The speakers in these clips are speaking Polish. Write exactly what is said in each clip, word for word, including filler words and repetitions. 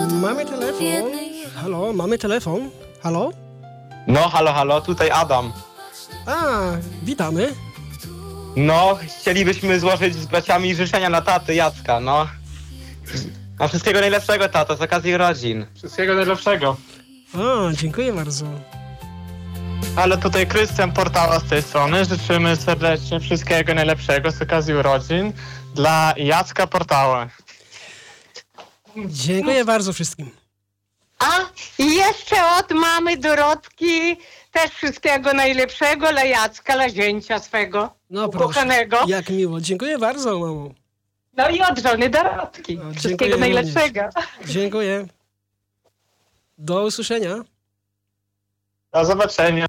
Mamy telefon. Halo, mamy telefon. Halo? No, halo, halo, tutaj Adam. A, witamy. No, chcielibyśmy złożyć z braciami życzenia na taty Jacka, no. A wszystkiego najlepszego, tato, z okazji urodzin. Wszystkiego najlepszego. O, dziękuję bardzo. Ale tutaj Krystian Portała z tej strony. Życzymy serdecznie wszystkiego najlepszego z okazji urodzin dla Jacka Portała. Dziękuję bardzo wszystkim. A i jeszcze od mamy Dorotki też wszystkiego najlepszego dla Jacka, dla zięcia swego No proszę, ukochanego. jak miło. Dziękuję bardzo, mamo. No i od żony Dorotki. No, Wszystkiego dziękuję najlepszego. Dziękuję. Do usłyszenia. Do zobaczenia.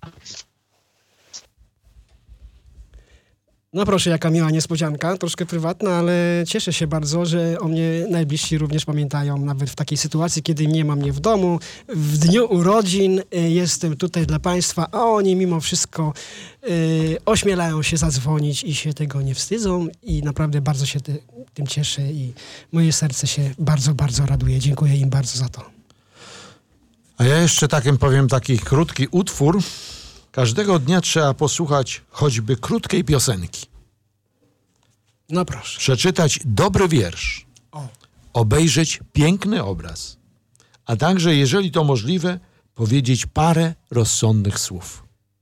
No proszę, jaka miła niespodzianka, troszkę prywatna, ale cieszę się bardzo, że o mnie najbliżsi również pamiętają, nawet w takiej sytuacji, kiedy nie ma mnie w domu. W dniu urodzin y, jestem tutaj dla Państwa, a oni mimo wszystko y, ośmielają się zadzwonić i się tego nie wstydzą i naprawdę bardzo się ty, tym cieszę i moje serce się bardzo, bardzo raduje. Dziękuję im bardzo za to. A ja jeszcze takim powiem taki krótki utwór. Każdego dnia trzeba posłuchać choćby krótkiej piosenki. No proszę. Przeczytać dobry wiersz. O. Obejrzeć piękny obraz. A także, jeżeli to możliwe, powiedzieć parę rozsądnych słów.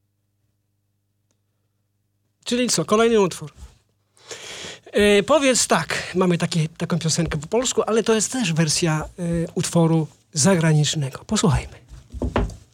Czyli co? Kolejny utwór. Yy, powiedz tak, mamy takie, taką piosenkę po polsku, ale to jest też wersja yy, utworu zagranicznego. Posłuchajmy.